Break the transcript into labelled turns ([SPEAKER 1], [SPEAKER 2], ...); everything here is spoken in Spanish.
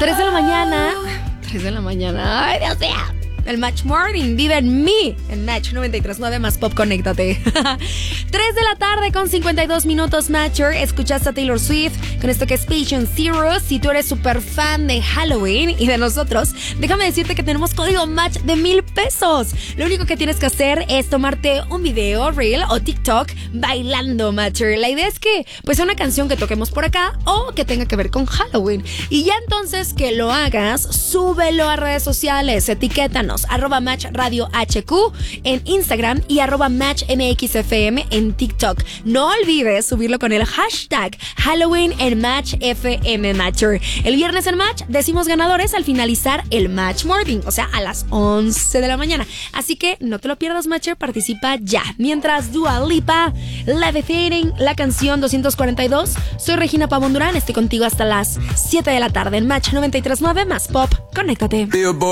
[SPEAKER 1] 3 de la mañana. 3 de la mañana. Ay, Dios mío. El Match Morning vive en mí. En Match 93.9 más Pop, conéctate. 3 de la tarde con 52 minutos, Matcher. Escuchaste a Taylor Swift con esto que es Patient Zero. Si tú eres súper fan de Halloween y de nosotros, déjame decirte que tenemos código Match de $1,000. Lo único que tienes que hacer es tomarte un video, Reel o TikTok bailando, Matcher. La idea es que pues sea una canción que toquemos por acá o que tenga que ver con Halloween. Y ya entonces que lo hagas, súbelo a redes sociales, etiquétanos @Match Radio HQ en Instagram y @MatchMXFM en TikTok. No olvides subirlo con el hashtag Halloween en Match FM Matcher. El viernes en Match decimos ganadores al finalizar el Match Morning, o sea, a las 11 de la mañana. Así que no te lo pierdas, Matcher, participa ya. Mientras Dua Lipa, Levitating, la canción 242. Soy Regina Pavón Durán, estoy contigo hasta las 7 de la tarde en Match 93.9 más Pop. Conéctate.